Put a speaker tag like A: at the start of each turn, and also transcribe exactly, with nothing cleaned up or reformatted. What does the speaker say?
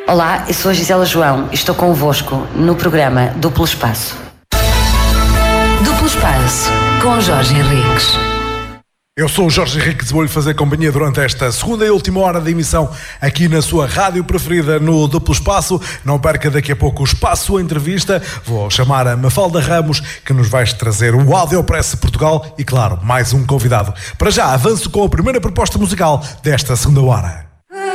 A: Olá, eu sou a Gisela João e estou convosco no programa Duplo Espaço.
B: Duplo Espaço, com Jorge Henriques.
C: Eu sou o Jorge Henriques e vou-lhe fazer companhia durante esta segunda e última hora de emissão aqui na sua rádio preferida no Duplo Espaço. Não perca daqui a pouco o Espaço Entrevista. Vou chamar a Mafalda Ramos, que nos vai trazer o Audiopress Portugal e, claro, mais um convidado. Para já, avanço com a primeira proposta musical desta segunda hora.